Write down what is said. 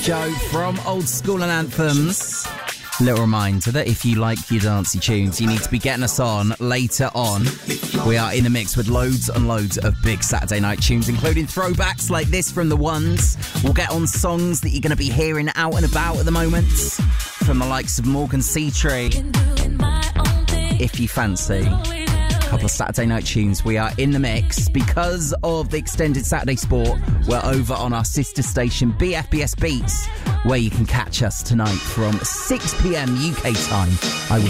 Joe from Old School and Anthems. Little reminder that if you like your dancey tunes, you need to be getting us on later on. We are in the mix with loads and loads of big Saturday night tunes, including throwbacks like this from The Ones. We'll get on songs that you're going to be hearing out and about at the moment from the likes of Morgan Seatree. If you fancy a couple of Saturday night tunes, we are in the mix. Because of the extended Saturday sport, we're over on our sister station BFBS Beats, where you can catch us tonight from 6 p.m. UK time. I will